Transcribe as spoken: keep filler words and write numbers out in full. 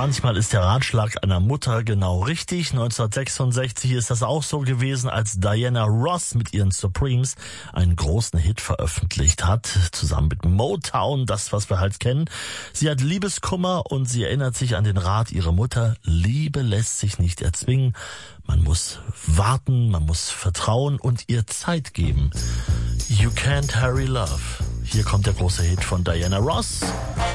manchmal ist der Ratschlag einer Mutter genau richtig. neunzehnhundertsechsundsechzig ist das auch so gewesen, als Diana Ross mit ihren Supremes einen großen Hit veröffentlicht hat, zusammen mit Motown, das, was wir halt kennen. Sie hat Liebeskummer und sie erinnert sich an den Rat ihrer Mutter: Liebe lässt sich nicht erzwingen. Man muss warten, man muss vertrauen und ihr Zeit geben. You can't hurry love. Hier kommt der große Hit von Diana Ross.